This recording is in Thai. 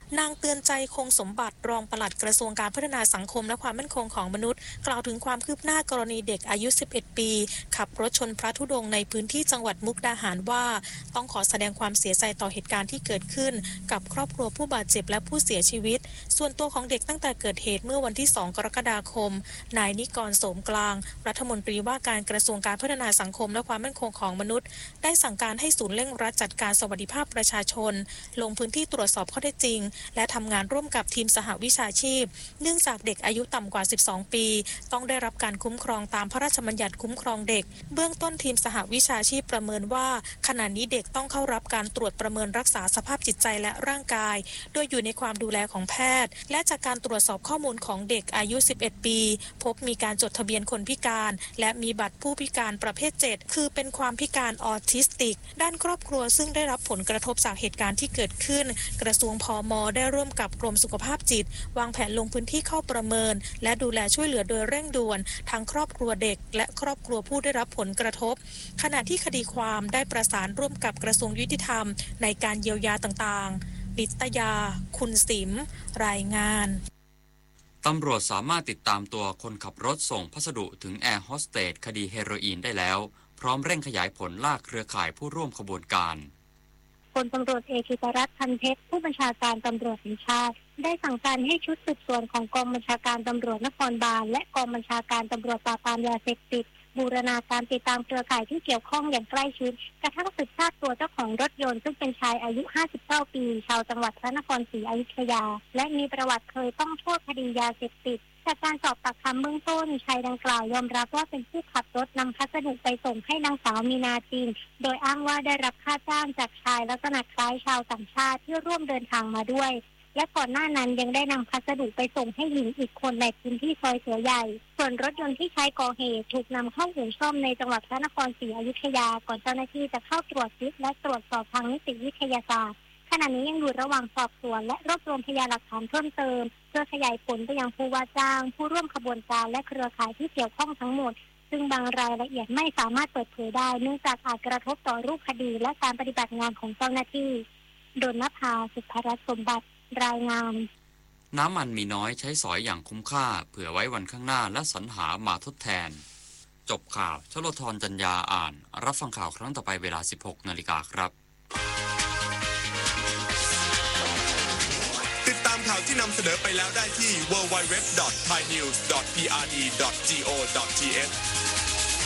นางเตือนใจคงสมบัติรองปลัดกระทรวงการพัฒนาสังคมและความมั่นคงของมนุษย์กล่าวถึงความคืบหน้ากรณีเด็กอายุ 11 ปีขับรถชนพระธุดงค์ในพื้นที่จังหวัดมุกดาหารว่าต้องขอแสดงความเสียใจต่อเหตุการณ์ที่เกิดขึ้นกับครอบครัวผู้บาดเจ็บและผู้เสียชีวิตส่วนตัวของเด็กตั้งแต่เกิดเหตุเมื่อวันที่ 2 กรกฎาคมนายนิกร โสมกลางรัฐมนตรีว่าการกระทรวงการพัฒนาสังคมและความมั่นคงของมนุษย์ได้สั่งการให้ศูนย์เร่งรัดจัดการสวัสดิภาพประชาชนลงพื้นที่ตรวจสอบข้อเท็จจริงและทำงานร่วมกับทีมสหวิชาชีพเนื่องจากเด็กอายุต่ำกว่า 12 ปีต้องได้รับการคุ้มครองตามพระราชบัญญัติคุ้มครองเด็กเบื้องต้นทีมสหวิชาชีพประเมินว่าขณะนี้เด็กต้องเข้ารับการตรวจประเมินรักษาสภาพจิตใจและร่างกายโดยอยู่ในความดูแลของแพทย์และจากการตรวจสอบข้อมูลของเด็กอายุ 11 ปีพบมีการจดทะเบียนคนพิการและมีบัตรผู้พิการประเภท 7 คือเป็นความพิการออทิสติกด้านครอบครัวซึ่งได้รับผลกระทบจากเหตุการณ์ที่เกิดขึ้นกระทรวงพม.ได้ร่วมกับกรมสุขภาพจิตวางแผนลงพื้นที่เข้าประเมินและดูแลช่วยเหลือโดยเร่งด่วนทั้งครอบครัวเด็กและครอบครัวผู้ได้รับผลกระทบขณะที่คดีความได้ประสานร่วมกับกระทรวงยุติธรรมในการเยียวยาต่างๆลิตยาคุณสิมรายงานตำรวจสามารถติดตามตัวคนขับรถส่งพัสดุถึงแอร์โฮสเตสคดีเฮโรอีนได้แล้วพร้อมเร่งขยายผลล่าเครือข่ายผู้ร่วมขบวนการพลตำรวจเอกธิตรัตน์ พันเพชรผู้บัญชาการตำรวจแห่งชาติได้สั่งการให้ชุดสืบสวนของกองบัญชาการตำรวจนครบาลและกองบัญชาการตำรวจปราบปรามยาเสพติดบูรณาการติดตามเครือข่ายที่เกี่ยวข้องอย่างใกล้ชิดกระทั่งสืบทราบตัวเจ้าของรถยนต์ซึ่งเป็นชายอายุ 59 ปีชาวจังหวัดพระนครศรีอยุธยาและมีประวัติเคยต้องโทษคดียาเสพติดจากการสอบปากคำเบื้องต้นชายดังกล่าวยอมรับว่าเป็นผู้ขับรถนำพัสดุไปส่งให้นางสาวมีนาจริงโดยอ้างว่าได้รับค่าจ้างจากชายลักษณะคล้ายชาวต่างชาติที่ร่วมเดินทางมาด้วยและก่อนหน้านั้นยังได้นำพัสดุไปส่งให้หญิงอีกคนในพื้นที่ซอยเสือใหญ่ส่วนรถยนต์ที่ใช้ก่อเหตุถูกนำเข้าอู่ซ่อมในจังหวัดพระนครศรีอยุธยาก่อนเจ้าหน้าที่จะเข้าตรวจยึดและตรวจสอบทางนิติวิทยาศาสตร์ขณะนี้ยังอยู่ระหว่างสอบสวนและรวบรวมพยานหลักฐานเพิ่มเติมเพื่อขยายผลไปยังผู้ว่าจ้างผู้ร่วมขบวนการและเครือข่ายที่เกี่ยวข้องทั้งหมดซึ่งบางรายละเอียดไม่สามารถเปิดเผยได้เนื่องจากอาจกระทบต่อรูปคดีและการปฏิบัติงานของเจ้าหน้าที่ดลนภา สุภรัตน์สมบัติรายงานน้ำมันมีน้อยใช้สอยอย่างคุ้มค่าเผื่อไว้วันข้างหน้าและสรรหามาทดแทนจบข่าวชลธรจัญญาอ่านรับฟังข่าวครั้งต่อไปเวลา 16 นาฬิกาครับติดตามข่าวที่นำเสนอไปแล้วได้ที่ www.thainews.prd.go.th